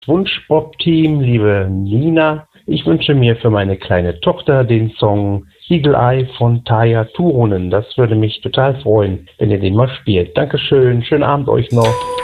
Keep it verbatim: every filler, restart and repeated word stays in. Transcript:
Wunschpop-Team, liebe Nina, ich wünsche mir für meine kleine Tochter den Song Eagle Eye von Tarja Turunen. Das würde mich total freuen, wenn ihr den mal spielt. Dankeschön, schönen Abend euch noch.